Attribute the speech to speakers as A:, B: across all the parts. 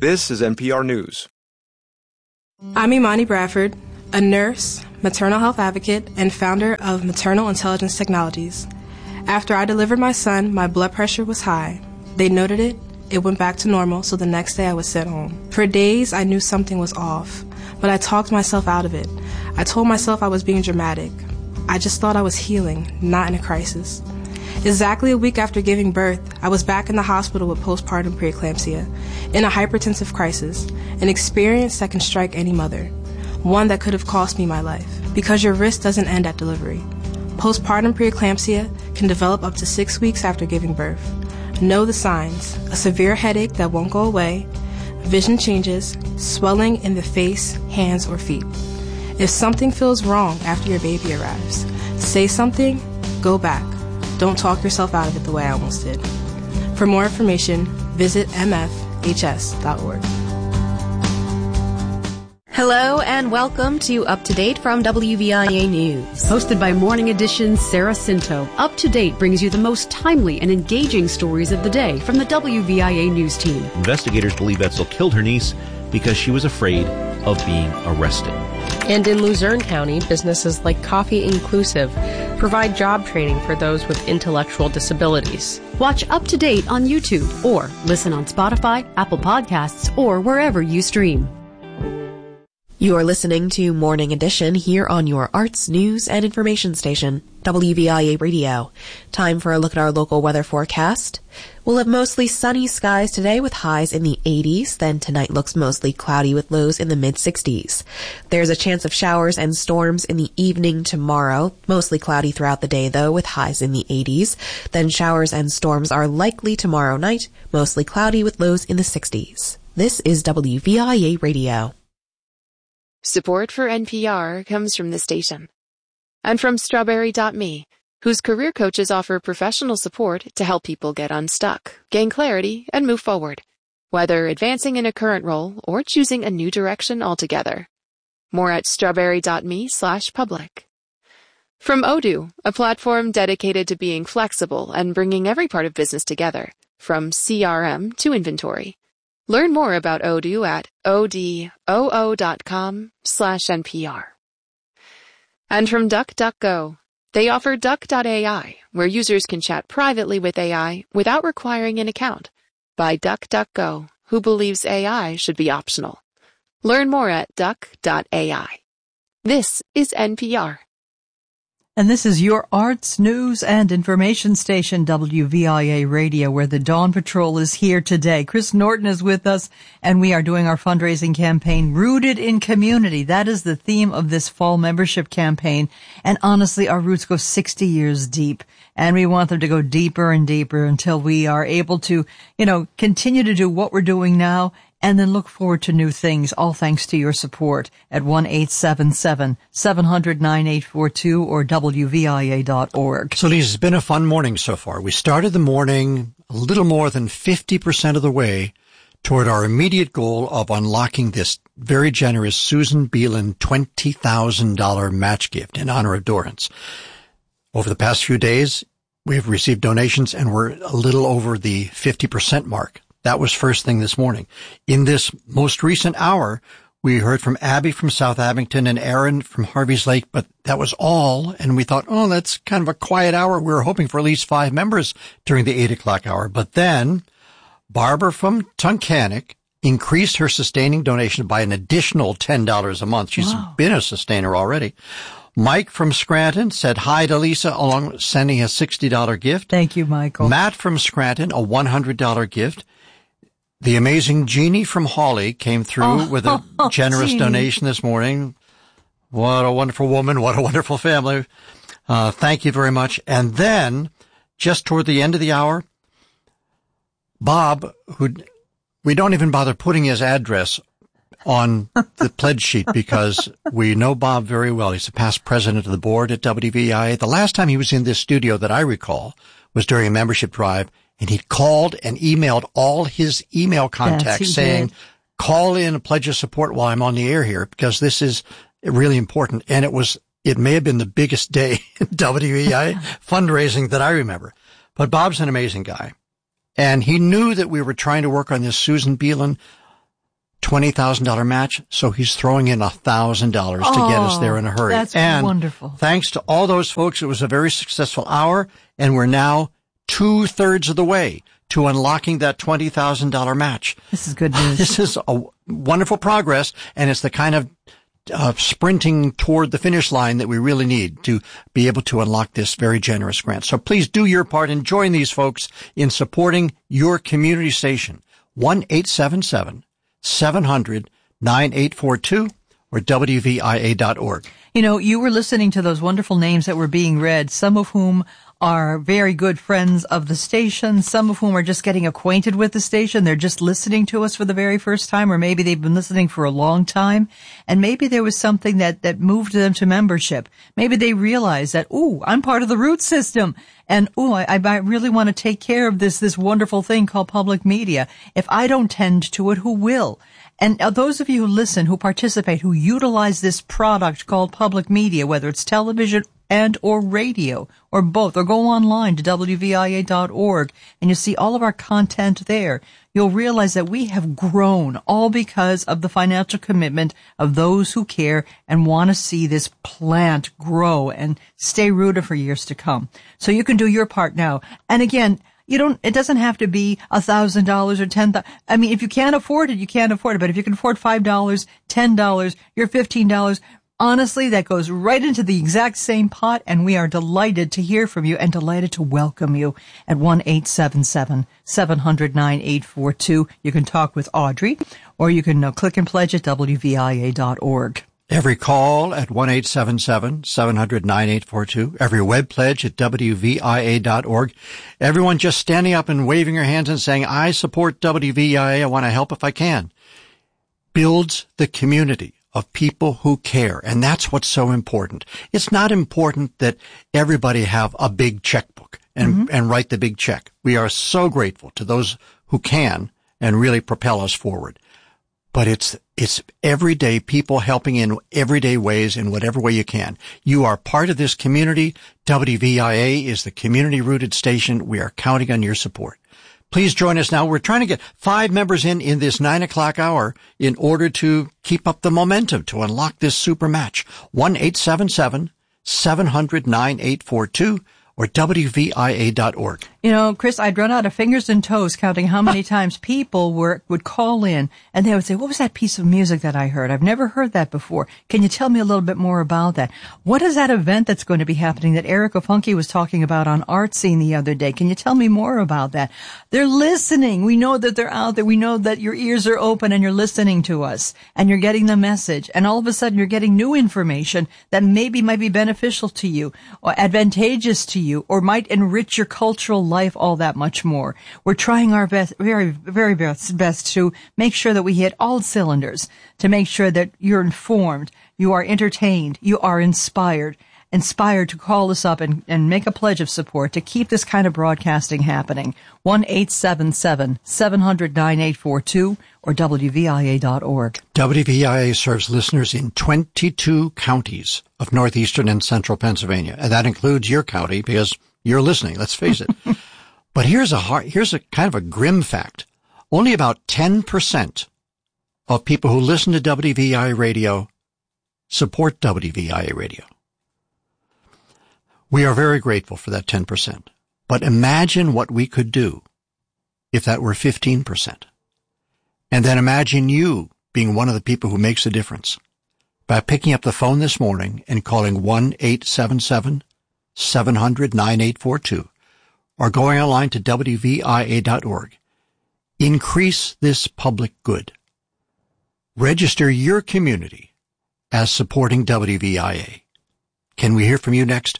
A: This is NPR News.
B: I'm Imani Bradford, a nurse, maternal health advocate, and founder of Maternal Intelligence Technologies. After I delivered my son, my blood pressure was high. They noted it. It went back to normal, so the next day I was sent home. For days, I knew something was off, but I talked myself out of it. I told myself I was being dramatic. I just thought I was healing, not in a crisis. Exactly a week after giving birth, I was back in the hospital with postpartum preeclampsia, in a hypertensive crisis, an experience that can strike any mother, one that could have cost me my life, because your risk doesn't end at delivery. Postpartum preeclampsia can develop up to 6 weeks after giving birth. Know the signs: a severe headache that won't go away, vision changes, swelling in the face, hands, or feet. If something feels wrong after your baby arrives, say something, go back. Don't talk yourself out of it the way I almost did. For more information, visit mfhs.org.
C: Hello and welcome to Up to Date from WVIA News.
D: Hosted by Morning Edition's Sarah Cinto, Up to Date brings you the most timely and engaging stories of the day from the WVIA News team.
E: Investigators believe Etzel killed her niece because she was afraid of being arrested.
F: And in Luzerne County, businesses like Coffee Inclusive provide job training for those with intellectual disabilities.
D: Watch Up to Date on YouTube or listen on Spotify, Apple Podcasts, or wherever you stream.
C: You're listening to Morning Edition here on your arts, news, and information station, WVIA Radio. Time for a look at our local weather forecast. We'll have mostly sunny skies today with highs in the 80s. Then tonight looks mostly cloudy with lows in the mid-60s. There's a chance of showers and storms in the evening tomorrow. Mostly cloudy throughout the day, though, with highs in the 80s. Then showers and storms are likely tomorrow night. Mostly cloudy with lows in the 60s. This is WVIA Radio.
G: Support for NPR comes from the station and from Strawberry.me, whose career coaches offer professional support to help people get unstuck, gain clarity, and move forward, whether advancing in a current role or choosing a new direction altogether. More at strawberry.me/public. From Odoo, a platform dedicated to being flexible and bringing every part of business together, from CRM to inventory. Learn more about Odoo at odoo.com/NPR. And from DuckDuckGo, they offer Duck.ai, where users can chat privately with AI without requiring an account, by DuckDuckGo, who believes AI should be optional. Learn more at Duck.ai. This is NPR.
H: And this is your arts, news, and information station, WVIA Radio, where the Dawn Patrol is here today. Chris Norton is with us, and we are doing our fundraising campaign, Rooted in Community. That is the theme of this fall membership campaign. And honestly, our roots go 60 years deep, and we want them to go deeper and deeper until we are able to, continue to do what we're doing now and then look forward to new things, all thanks to your support at 1-877-700-9842 or WVIA.org.
I: So, Lisa, it's been a fun morning so far. We started the morning a little more than 50% of the way toward our immediate goal of unlocking this very generous Susan Beelan $20,000 match gift in honor of Dorrance. Over the past few days, we have received donations and we're a little over the 50% mark. That was first thing this morning. In this most recent hour, we heard from Abby from South Abington and Aaron from Harvey's Lake, but that was all. And we thought, that's kind of a quiet hour. We were hoping for at least 5 members during the 8 o'clock hour. But then Barbara from Tunkhannock increased her sustaining donation by an additional $10 a month. She's been a sustainer already. Mike from Scranton said hi to Lisa, along with sending a $60 gift.
H: Thank you, Michael.
I: Matt from Scranton, a $100 gift. The amazing Jeannie from Hawley came through with a generous donation this morning. What a wonderful woman. What a wonderful family. Thank you very much. And then, just toward the end of the hour, Bob, who we don't even bother putting his address on the pledge sheet because we know Bob very well. He's the past president of the board at WVIA. The last time he was in this studio that I recall was during a membership drive. And he called and emailed all his email contacts saying, call in and pledge your support while I'm on the air here, because this is really important. And it may have been the biggest day in WEI fundraising that I remember. But Bob's an amazing guy. And he knew that we were trying to work on this Susan Beelan $20,000 match, so he's throwing in $1,000 to get us there in a hurry.
H: That's
I: and
H: wonderful.
I: Thanks to all those folks, it was a very successful hour, and we're now 2/3 of the way to unlocking that $20,000 match.
H: This is good news.
I: This is a wonderful progress, and it's the kind of sprinting toward the finish line that we really need to be able to unlock this very generous grant. So please do your part and join these folks in supporting your community station. 1-877-700-9842 or WVIA.org.
H: You know, you were listening to those wonderful names that were being read, some of whom are very good friends of the station, some of whom are just getting acquainted with the station. They're just listening to us for the very first time, or maybe they've been listening for a long time, and maybe there was something that moved them to membership. Maybe they realized that, I'm part of the root system, and I really want to take care of this wonderful thing called public media. If I don't tend to it, who will? And those of you who listen, who participate, who utilize this product called public media, whether it's television and or radio or both, or go online to WVIA.org and you see all of our content there, you'll realize that we have grown all because of the financial commitment of those who care and want to see this plant grow and stay rooted for years to come. So you can do your part now. And again, it doesn't have to be $1,000 or $10,000. I mean, if you can't afford it, you can't afford it. But if you can afford $5, $10, your $15, honestly, that goes right into the exact same pot, and we are delighted to hear from you and delighted to welcome you at 1-877-700-9842. You can talk with Audrey, or you can click and pledge at WVIA.org.
I: Every call at 1-877-700-9842. Every web pledge at WVIA.org. Everyone just standing up and waving your hands and saying, I support WVIA. I want to help if I can. Builds the community of people who care. And that's what's so important. It's not important that everybody have a big checkbook and write the big check. We are so grateful to those who can and really propel us forward. But it's everyday people helping in everyday ways in whatever way you can. You are part of this community. WVIA is the community-rooted station. We are counting on your support. Please join us now. We're trying to get 5 members in this 9 o'clock hour in order to keep up the momentum to unlock this super match. 1-877-700-9842 or WVIA.org.
H: You know, Chris, I'd run out of fingers and toes counting how many times people would call in and they would say, what was that piece of music that I heard? I've never heard that before. Can you tell me a little bit more about that? What is that event that's going to be happening that Erica Funke was talking about on Art Scene the other day? Can you tell me more about that? They're listening. We know that they're out there. We know that your ears are open and you're listening to us and you're getting the message. And all of a sudden you're getting new information that maybe might be beneficial to you or advantageous to you or might enrich your cultural life all that much more. We're trying our best, very, very best to make sure that we hit all cylinders, to make sure that you're informed, you are entertained, you are inspired to call us up and make a pledge of support to keep this kind of broadcasting happening. 1-877-700-9842 or WVIA.org.
I: WVIA serves listeners in 22 counties of northeastern and central Pennsylvania. And that includes your county because you're listening, let's face it. But here's a kind of a grim fact. Only about 10% of people who listen to WVIA radio support WVIA radio. We are very grateful for that 10%. But imagine what we could do if that were 15%. And then imagine you being one of the people who makes a difference by picking up the phone this morning and calling 1-877-700-9842 or going online to WVIA.org. Increase this public good. Register your community as supporting WVIA. Can we hear from you next?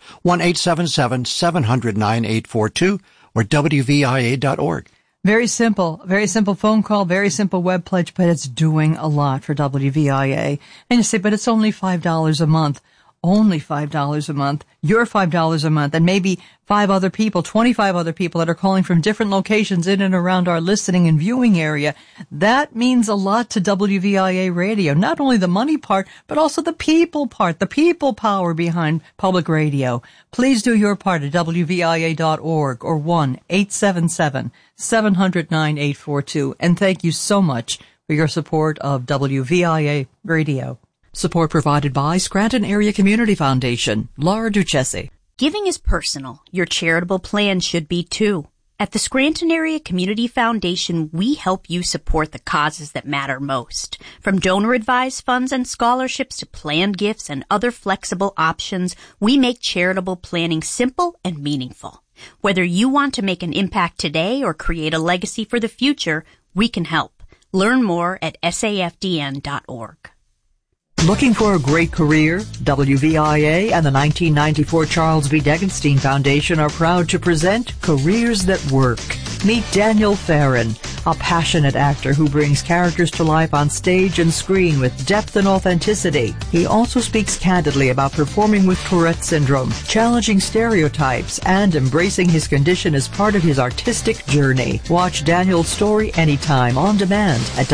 I: 1-877-700-9842 or WVIA.org.
H: Very simple phone call, very simple web pledge, but it's doing a lot for WVIA. And you say, but it's only $5 a month. Only $5 a month, your $5 a month, and maybe 25 other people that are calling from different locations in and around our listening and viewing area. That means a lot to WVIA radio. Not only the money part, but also the people part, the people power behind public radio. Please do your part at WVIA.org or 1-877-700-9842. And thank you so much for your support of WVIA Radio. Support provided by Scranton Area Community Foundation, Laura Duchessi.
A: Giving is personal. Your charitable plan should be too. At the Scranton Area Community Foundation, we help you support the causes that matter most. From donor-advised funds and scholarships to planned gifts and other flexible options, we make charitable planning simple and meaningful. Whether you want to make an impact today or create a legacy for the future, we can help. Learn more at safdn.org.
H: Looking for a great career? WVIA and the 1994 Charles B. Degenstein Foundation are proud to present Careers That Work. Meet Daniel Farron, a passionate actor who brings characters to life on stage and screen with depth and authenticity. He also speaks candidly about performing with Tourette syndrome, challenging stereotypes, and embracing his condition as part of his artistic journey. Watch Daniel's story anytime on demand at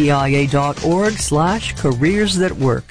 H: WVIA.org/Careers That Work.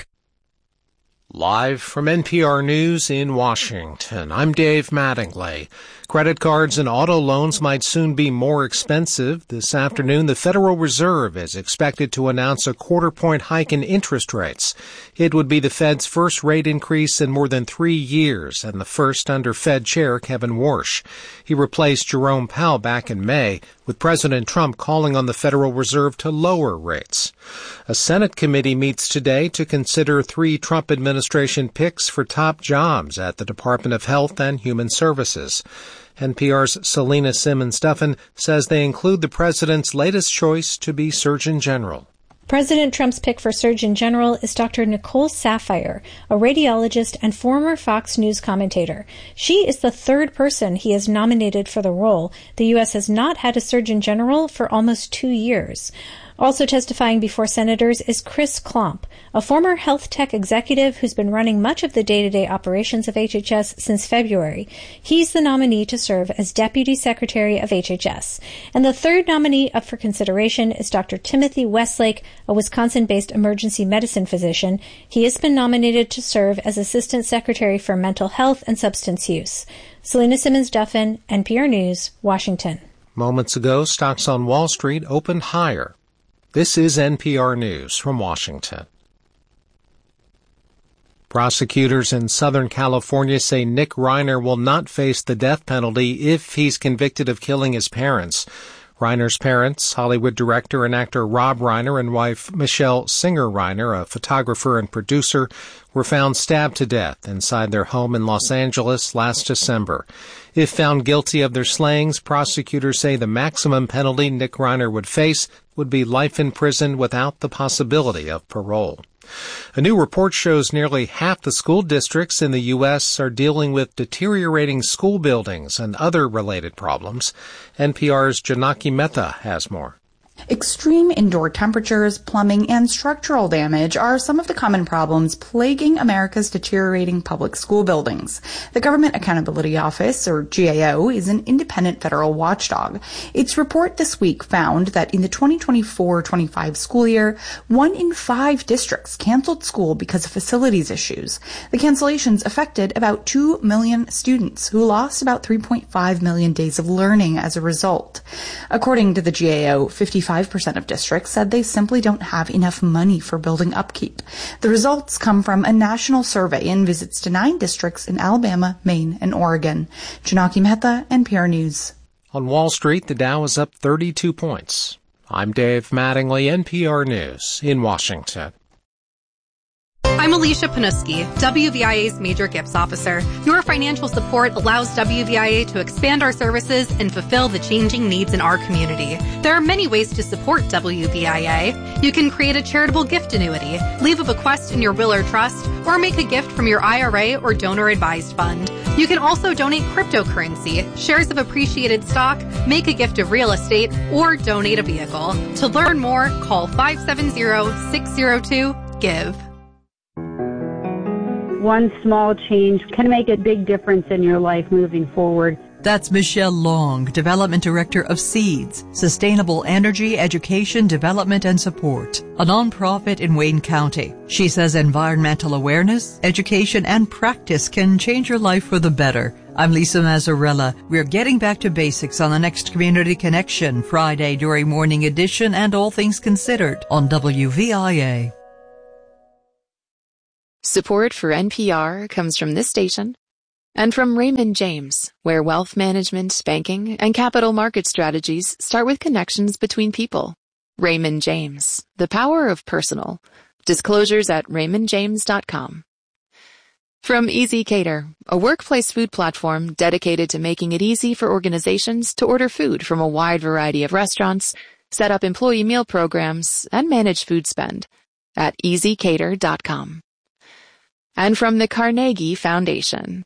J: Live from NPR News in Washington, I'm Dave Mattingly. Credit cards and auto loans might soon be more expensive. This afternoon, the Federal Reserve is expected to announce a quarter-point hike in interest rates. It would be the Fed's first rate increase in more than 3 years, and the first under Fed Chair Kevin Warsh. He replaced Jerome Powell back in May, with President Trump calling on the Federal Reserve to lower rates. A Senate committee meets today to consider 3 Trump administration picks for top jobs at the Department of Health and Human Services. NPR's Selena Simmons-Duffin says they include the president's latest choice to be Surgeon General.
K: President Trump's pick for Surgeon General is Dr. Nicole Saphier, a radiologist and former Fox News commentator. She is the 3rd person he has nominated for the role. The U.S. has not had a Surgeon General for almost 2 years. Also testifying before senators is Chris Klomp, a former health tech executive who's been running much of the day-to-day operations of HHS since February. He's the nominee to serve as Deputy Secretary of HHS. And the 3rd nominee up for consideration is Dr. Timothy Westlake, a Wisconsin-based emergency medicine physician. He has been nominated to serve as Assistant Secretary for Mental Health and Substance Use. Selena Simmons-Duffin, NPR News, Washington.
J: Moments ago, stocks on Wall Street opened higher. This is NPR News from Washington. Prosecutors in Southern California say Nick Reiner will not face the death penalty if he's convicted of killing his parents. Reiner's parents, Hollywood director and actor Rob Reiner and wife Michelle Singer Reiner, a photographer and producer, were found stabbed to death inside their home in Los Angeles last December. If found guilty of their slayings, prosecutors say the maximum penalty Nick Reiner would face would be life in prison without the possibility of parole. A new report shows nearly half the school districts in the U.S. are dealing with deteriorating school buildings and other related problems. NPR's Janaki Mehta has more.
L: Extreme indoor temperatures, plumbing, and structural damage are some of the common problems plaguing America's deteriorating public school buildings. The Government Accountability Office, or GAO, is an independent federal watchdog. Its report this week found that in the 2024-25 school year, 1 in 5 districts canceled school because of facilities issues. The cancellations affected about 2 million students who lost about 3.5 million days of learning as a result. According to the GAO, 55% of districts said they simply don't have enough money for building upkeep. The results come from a national survey and visits to 9 districts in Alabama, Maine, and Oregon. Janaki Mehta, NPR News.
J: On Wall Street, the Dow is up 32 points. I'm Dave Mattingly, NPR News in Washington.
M: I'm Alicia Panuski, WVIA's Major Gifts Officer. Your financial support allows WVIA to expand our services and fulfill the changing needs in our community. There are many ways to support WVIA. You can create a charitable gift annuity, leave a bequest in your will or trust, or make a gift from your IRA or donor-advised fund. You can also donate cryptocurrency, shares of appreciated stock, make a gift of real estate, or donate a vehicle. To learn more, call 570-602-GIVE.
N: One small change can make a big difference in your life moving forward.
H: That's Michelle Long, Development Director of SEEDS, Sustainable Energy, Education, Development, and Support, a nonprofit in Wayne County. She says environmental awareness, education, and practice can change your life for the better. I'm Lisa Mazzarella. We're getting back to basics on the next Community Connection, Friday during Morning Edition and All Things Considered on WVIA.
G: Support for NPR comes from this station and from Raymond James, where wealth management, banking, and capital market strategies start with connections between people. Raymond James, the power of personal. Disclosures at raymondjames.com. From Easy Cater, a workplace food platform dedicated to making it easy for organizations to order food from a wide variety of restaurants, set up employee meal programs, and manage food spend at easycater.com. And from the Carnegie Foundation.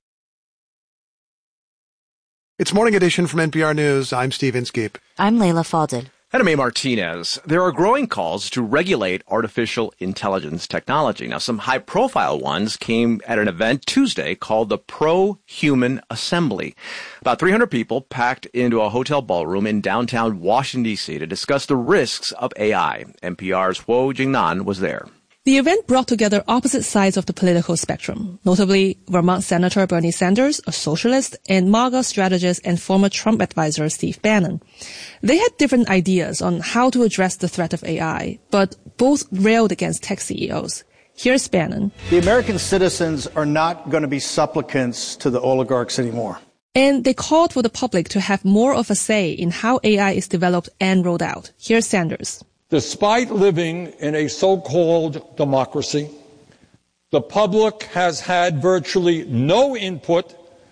N: It's Morning Edition from NPR News. I'm Steve Inskeep.
O: I'm Layla Faldin.
P: And I'm A. Martinez. There are growing calls to regulate artificial intelligence technology. Now, some high-profile ones came at an event Tuesday called the Pro-Human Assembly. About 300 people packed into a hotel ballroom in downtown Washington, D.C. to discuss the risks of AI. NPR's Huo Jingnan was there.
Q: The event brought together opposite sides of the political spectrum, notably Vermont Senator Bernie Sanders, a socialist, and MAGA strategist and former Trump advisor Steve Bannon. They had different ideas on how to address the threat of AI, but both railed against tech CEOs. Here's Bannon.
R: The American citizens are not going to be supplicants to the oligarchs anymore.
Q: And they called for the public to have more of a say in how AI is developed and rolled out. Here's Sanders.
S: Despite living in a so-called democracy, the public has had virtually no input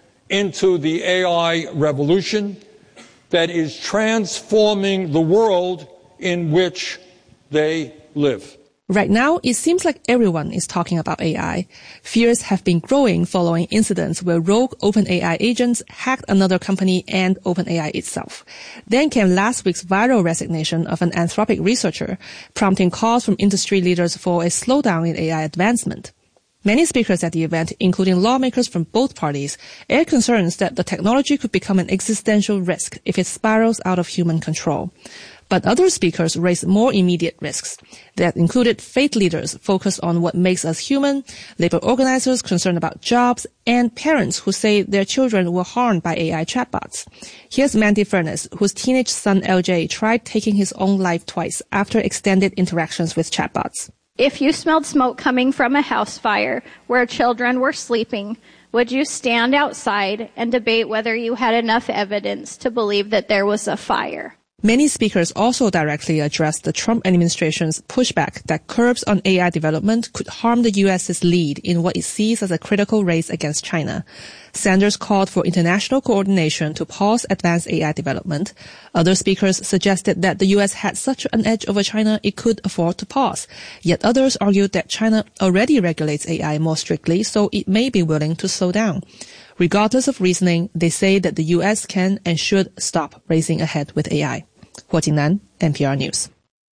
S: into the AI revolution that is transforming the world in which they live.
Q: Right now, it seems like everyone is talking about AI. Fears have been growing following incidents where rogue OpenAI agents hacked another company and OpenAI itself. Then came last week's viral resignation of an Anthropic researcher, prompting calls from industry leaders for a slowdown in AI advancement. Many speakers at the event, including lawmakers from both parties, aired concerns that the technology could become an existential risk if it spirals out of human control. But other speakers raised more immediate risks that included faith leaders focused on what makes us human, labor organizers concerned about jobs, and parents who say their children were harmed by AI chatbots. Here's Mandy Furness, whose teenage son LJ tried taking his own life twice after extended interactions with chatbots.
T: If you smelled smoke coming from a house fire where children were sleeping, would you stand outside and debate whether you had enough evidence to believe that there was a fire?
Q: Many speakers also directly addressed the Trump administration's pushback that curbs on AI development could harm the U.S.'s lead in what it sees as a critical race against China. Sanders called for international coordination to pause advanced AI development. Other speakers suggested that the U.S. had such an edge over China it could afford to pause. Yet others argued that China already regulates AI more strictly, so it may be willing to slow down. Regardless of reasoning, they say that the U.S. can and should stop racing ahead with AI. Huo Jingnan, NPR News.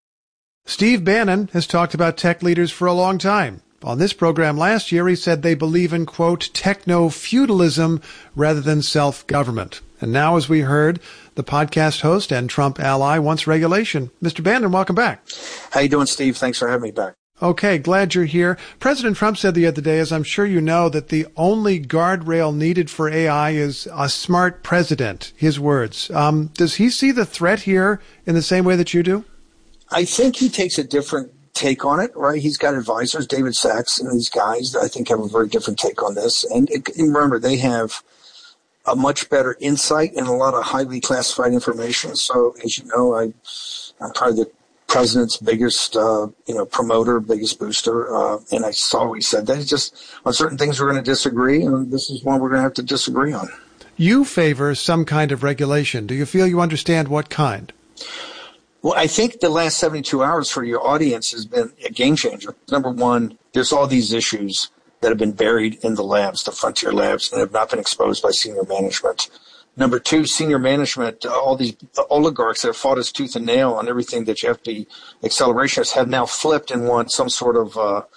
N: Steve Bannon has talked about tech leaders for a long time. On this program last year, he said they believe in, quote, techno-feudalism rather than self-government. And now, as we heard, the podcast host and Trump ally wants regulation. Mr. Bannon, welcome back.
U: How you doing, Steve? Thanks for having me back.
N: Okay, glad you're here. President Trump said the other day, as I'm sure you know, that the only guardrail needed for AI is a smart president, his words. Does he see the threat here in the same way that you do?
U: I think he takes a different take on it, right? He's got advisors, David Sachs and these guys that I think have a very different take on this. And remember, they have a much better insight and a lot of highly classified information. So, as you know, I'm probably the president's biggest, promoter, biggest booster. And I always said that. It's just on certain things we're going to disagree, and this is one we're going to have to disagree on.
N: You favor some kind of regulation. Do you feel you understand what kind?
U: Well, I think the last 72 hours for your audience has been a game changer. Number one, there's all these issues that have been buried in the labs, the frontier labs, and have not been exposed by senior management. Number two, senior management, all these oligarchs that have fought us tooth and nail on everything that you have to be accelerationists have now flipped and want some sort of,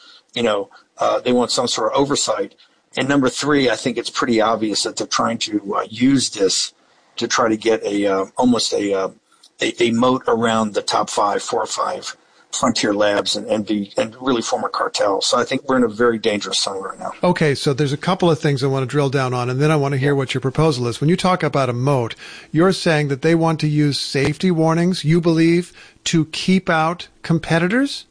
U: they want some sort of oversight. And number three, I think it's pretty obvious that they're trying to use this to try to get almost a moat around the top 4 or 5 frontier labs and really form a cartel. So I think we're in a very dangerous zone right now.
N: Okay, so there's a couple of things I want to drill down on, and then I want to hear what your proposal is. When you talk about a moat, you're saying that they want to use safety warnings, you believe, to keep out competitors?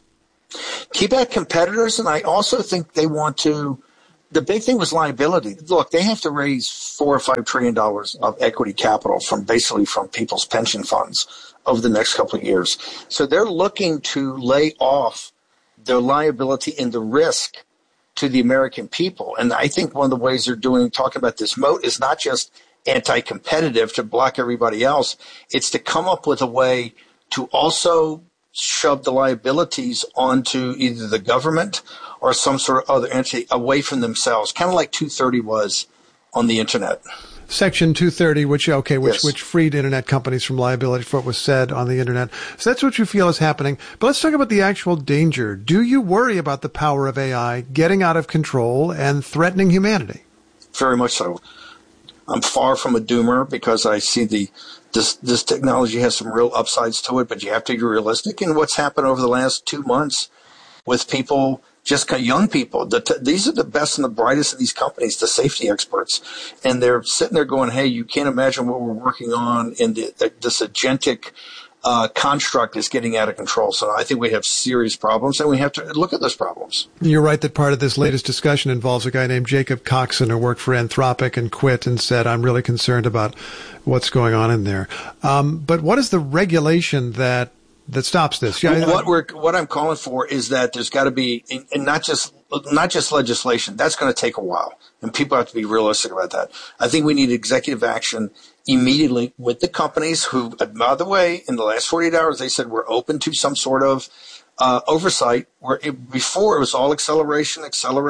U: Keep out competitors, and I also think they want to. The big thing was liability. Look, they have to raise $4 or $5 trillion of equity capital from people's pension funds over the next couple of years. So they're looking to lay off the liability and the risk to the American people. And I think one of the ways they're talking about this moat is not just anti-competitive to block everybody else. It's to come up with a way to also shove the liabilities onto either the government or some sort of other entity away from themselves, kind of like 230 was on the internet.
N: Section 230, which freed internet companies from liability for what was said on the internet. So that's what you feel is happening. But let's talk about the actual danger. Do you worry about the power of AI getting out of control and threatening humanity?
U: Very much so. I'm far from a doomer because I see this technology has some real upsides to it, but you have to be realistic. And what's happened over the last 2 months with people, just young people, these are the best and the brightest of these companies, the safety experts. And they're sitting there going, hey, you can't imagine what we're working on, and this agentic construct is getting out of control. So I think we have serious problems, and we have to look at those problems.
N: You're right that part of this latest discussion involves a guy named Jacob Coxon who worked for Anthropic and quit and said, I'm really concerned about what's going on in there. But what is the regulation that stops this?
U: What I'm calling for is that there's got to be, and not just legislation. That's going to take a while, and people have to be realistic about that. I think we need executive action immediately with the companies who, by the way, in the last 48 hours, they said we're open to some sort of oversight. Before it was all acceleration. If you're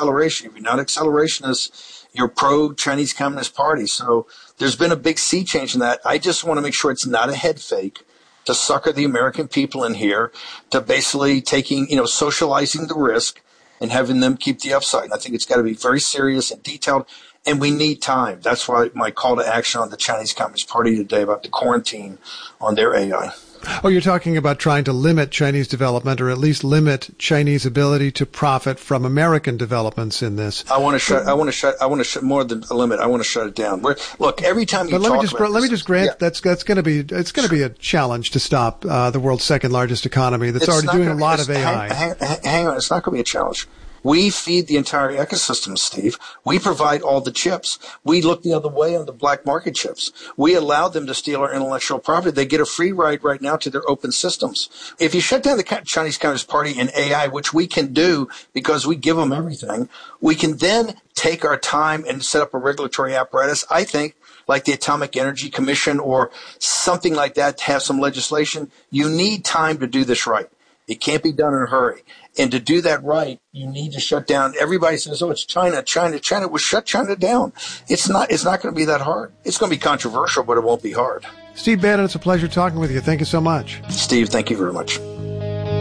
U: not accelerationist, you're pro-Chinese Communist Party. So there's been a big sea change in that. I just want to make sure it's not a head fake to sucker the American people in here, to basically socializing the risk and having them keep the upside. And I think it's got to be very serious and detailed, and we need time. That's why my call to action on the Chinese Communist Party today about the quarantine on their AI.
N: Oh, you're talking about trying to limit Chinese development, or at least limit Chinese ability to profit from American developments in this.
U: I want to shut more than a limit. I want to shut it down. Look, every time you
N: let me just grant that's going to be a challenge to stop the world's second largest economy that's already doing a lot of AI.
U: Hang on, it's not going to be a challenge. We feed the entire ecosystem, Steve. We provide all the chips. We look the other way on the black market chips. We allow them to steal our intellectual property. They get a free ride right now to their open systems. If you shut down the Chinese Communist Party and AI, which we can do because we give them everything, we can then take our time and set up a regulatory apparatus, I think, like the Atomic Energy Commission or something like that, to have some legislation. You need time to do this right. It can't be done in a hurry. And to do that right, you need to shut down. Everybody says, oh, it's China. Well, shut China down. It's not going to be that hard. It's going to be controversial, but it won't be hard.
N: Steve Bannon, it's a pleasure talking with you. Thank you so much.
U: Steve, thank you very much.